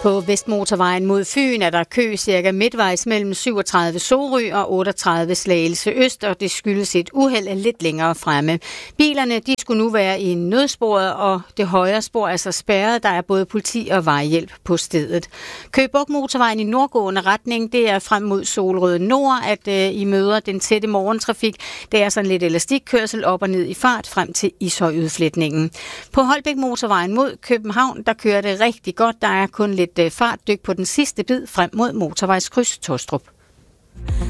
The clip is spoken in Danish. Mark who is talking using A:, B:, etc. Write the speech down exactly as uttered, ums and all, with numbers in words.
A: På Vestmotorvejen mod Fyn er der kø cirka midtvejs mellem syvogtredive Sorø og otteogtredive Slagelse Øst, og det skyldes et uheld lidt længere fremme. Bilerne de skulle nu være i nødsporet, og det højre spor er så spærret. Der er både politi og vejhjælp på stedet. Køge Bugt Motorvejen i nordgående retning, det er frem mod Solrød Nord, at øh, I møder den tætte morgentrafik. Det er sådan lidt elastikkørsel op og ned i fart frem til Ishøj-udfletningen. På Holbæk Motorvejen mod København, der kører det rigtig godt. Der er kun lidt fartdyk på den sidste bid frem mod motorvejskryds Tostrup.